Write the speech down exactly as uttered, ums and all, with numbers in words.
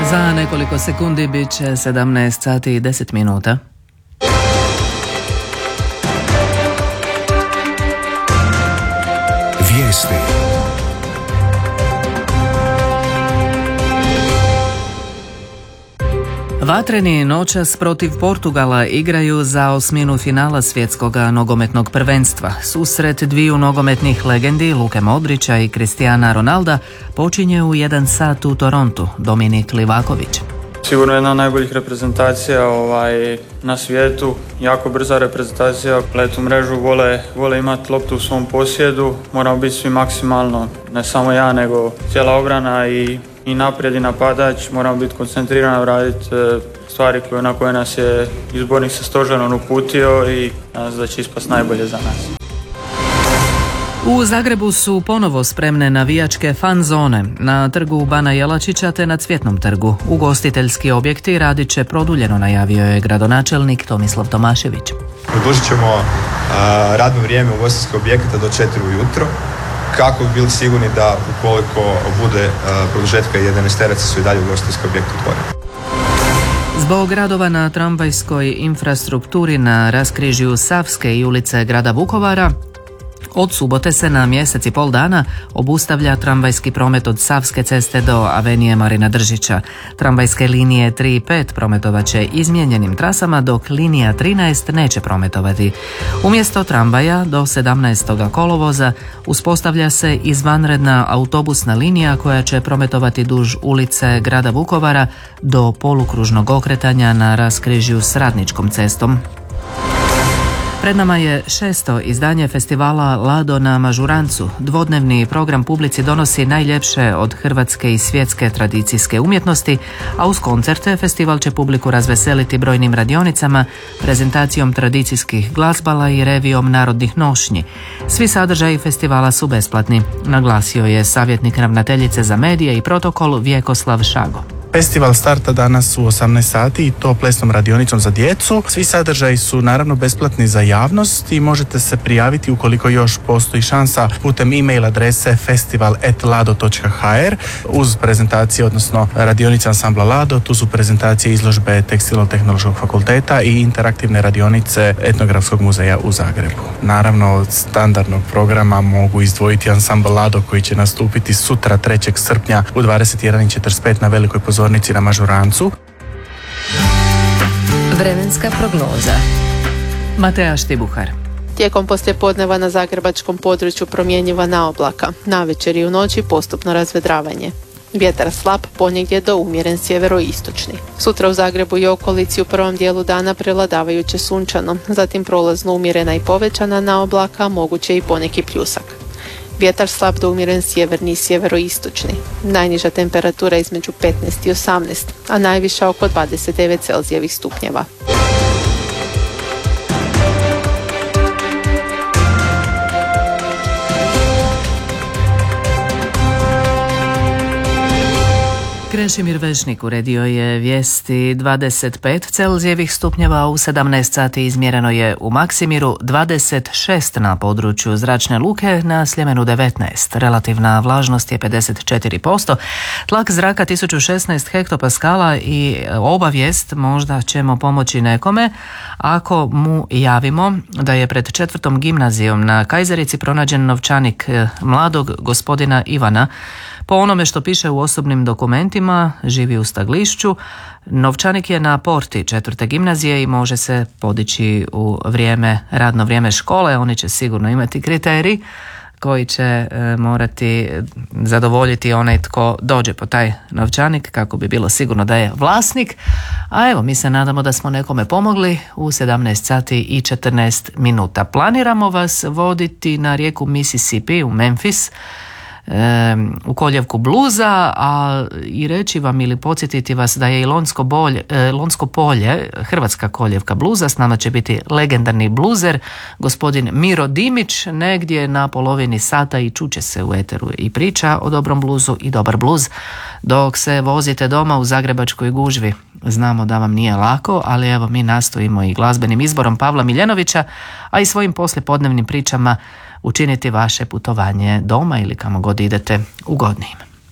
Za nekoliko sekundi bit će sedamnaest sati i deset minuta. Vijesti. Vatreni noćas protiv Portugala igraju za osminu finala svjetskog nogometnog prvenstva. Susret dviju nogometnih legendi Luke Modrića i Cristiana Ronalda počinje u jedan sat u Torontu. Dominik Livaković. Sigurno jedna od najboljih reprezentacija ovaj, na svijetu, jako brza reprezentacija, letu mrežu, vole, vole imati loptu u svom posjedu, moramo biti svi maksimalno, ne samo ja nego cijela obrana i, i naprijed i napadač, moramo biti koncentrirani, raditi stvari koje, na koje nas je izbornik sa stožerom uputio i nas da će ispast najbolje za nas. U Zagrebu su ponovo spremne navijačke fan zone na trgu Bana Jelačića te na Cvjetnom trgu. Ugostiteljski objekti radit će produljeno, najavio je gradonačelnik Tomislav Tomašević. Produžit ćemo a, radno vrijeme ugostiteljskog objekata do četiri ujutro kako bi bili sigurni da ukoliko bude a, produžetka jedanaesteraca su i dalje ugostiteljski objekti otvoreni. Zbog radova na tramvajskoj infrastrukturi na raskrižju Savske i ulice grada Vukovara, od subote se na mjesec i pol dana obustavlja tramvajski promet od Savske ceste do Avenije Marina Držića. Tramvajske linije tri i pet prometovat će izmijenjenim trasama, dok linija trinaest neće prometovati. Umjesto tramvaja do sedamnaestog kolovoza uspostavlja se izvanredna autobusna linija koja će prometovati duž ulice grada Vukovara do polukružnog okretanja na raskrižju s Radničkom cestom. Pred nama je šesto izdanje festivala Lado na Mažurancu. Dvodnevni program publici donosi najljepše od hrvatske i svjetske tradicijske umjetnosti, a uz koncerte festival će publiku razveseliti brojnim radionicama, prezentacijom tradicijskih glazbala i revijom narodnih nošnji. Svi sadržaji festivala su besplatni, naglasio je savjetnik ravnateljice za medije i protokol Vjekoslav Šago. Festival starta danas u osamnaest sati i to plesnom radionicom za djecu. Svi sadržaji su naravno besplatni za javnost i možete se prijaviti ukoliko još postoji šansa putem e-mail adrese festival at lado dot h r. Uz prezentacije, odnosno radionice ansambla Lado, tu su prezentacije izložbe Tekstilno-tehnološkog fakulteta i interaktivne radionice Etnografskog muzeja u Zagrebu. Naravno, od standardnog programa mogu izdvojiti ansambl Lado koji će nastupiti sutra trećeg srpnja u dvadeset jedan i četrdeset pet na velikoj pozornici na Mažurancu. Vremenska prognoza. Mateja Štibuhar. Tijekom poslijepodneva na zagrebačkom području promjenjiva na oblaka. Navečer i u noći postupno razvedravanje. Vjetar slab, ponegdje do umjeren sjeveroistočni. Sutra u Zagrebu i okolici u prvom dijelu dana prevladavajuće sunčano, zatim prolazno umjerena i povećana na oblaka, moguće i poneki pljusak. Vjetar slab do umjeren sjeverni i sjeveroistočni. Najniža temperatura između petnaest i osamnaest, a najviša oko dvadeset devet Celzijevih stupnjeva. Krešimir Vešnik uredio je vijesti. Dvadeset pet Celzijevih stupnjeva u sedamnaest sati izmjereno je u Maksimiru, dvadeset šest na području Zračne luke, na Sljemenu devetnaest. Relativna vlažnost je pedeset četiri posto, tlak zraka tisuću šesnaest hektopaskala i obavijest možda ćemo pomoći nekome ako mu javimo da je pred četvrtom gimnazijom na Kajzerici pronađen novčanik mladog gospodina Ivana. Po onome što piše u osobnim dokumentima, živi u Staglišću. Novčanik je na porti četvrte gimnazije i može se podići u vrijeme, radno vrijeme škole. Oni će sigurno imati kriterij koji će e, morati zadovoljiti onaj tko dođe po taj novčanik kako bi bilo sigurno da je vlasnik. A evo, mi se nadamo da smo nekome pomogli u sedamnaest sati i četrnaest minuta. Planiramo vas voditi na rijeku Mississippi u Memphis, u koljevku bluza, a i reći vam ili podsjetiti vas da je i Lonjsko, bolje, Lonjsko polje hrvatska koljevka bluza. S nama će biti legendarni bluzer gospodin Miro Dimić negdje na polovini sata i čuće se u eteru i priča o dobrom bluzu i dobar bluz dok se vozite doma u zagrebačkoj gužvi. Znamo da vam nije lako, ali evo mi nastojimo i glazbenim izborom Pavla Miljenovića, a i svojim poslijepodnevnim pričama učiniti vaše putovanje doma ili kamo god idete ugodnijim.